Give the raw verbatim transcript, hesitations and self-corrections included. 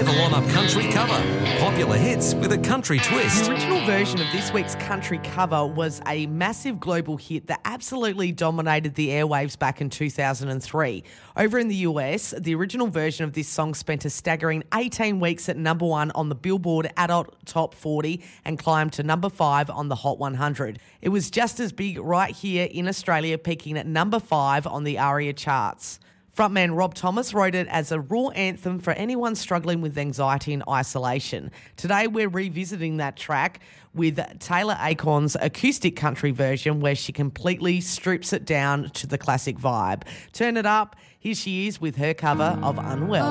Live Alon Up Country cover. Popular hits with a country twist. The original version of this week's country cover was a massive global hit that absolutely dominated the airwaves back in two thousand three. Over in the U S, the original version of this song spent a staggering eighteen weeks at number one on the Billboard Adult Top forty and climbed to number five on the Hot one hundred. It was just as big right here in Australia, peaking at number five on the ARIA charts. Frontman Rob Thomas wrote it as a raw anthem for anyone struggling with anxiety and isolation. Today we're revisiting that track with Taylor Acorn's acoustic country version, where she completely strips it down to the classic vibe. Turn it up. Here she is with her cover of Unwell.